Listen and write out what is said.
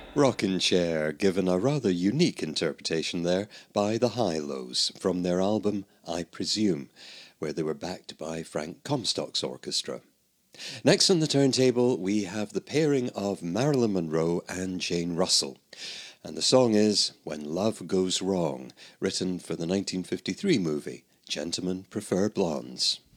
Rockin' Chair, given a rather unique interpretation there by the Hi-Lows from their album I Presume, where they were backed by Frank Comstock's orchestra. Next on the turntable, we have the pairing of Marilyn Monroe and Jane Russell. And the song is When Love Goes Wrong, written for the 1953 movie Gentlemen Prefer Blondes.